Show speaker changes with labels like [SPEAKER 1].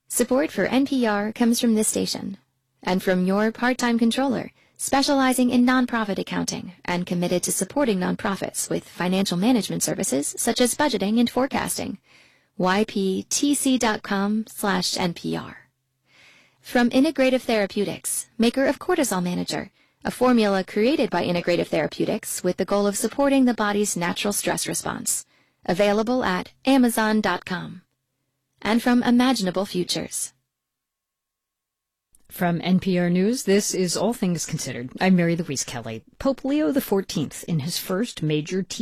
[SPEAKER 1] Support for NPR comes from this station and from your part-time controller, specializing in nonprofit accounting and committed to supporting nonprofits with financial management services such as budgeting and forecasting. yptc.com/NPR. From Integrative Therapeutics, maker of Cortisol Manager, a formula created by Integrative Therapeutics with the goal of supporting the body's natural stress response. Available at Amazon.com. And from Imaginable Futures.
[SPEAKER 2] From NPR News, this is All Things Considered. I'm Mary Louise Kelly. Pope Leo XIV, in his first major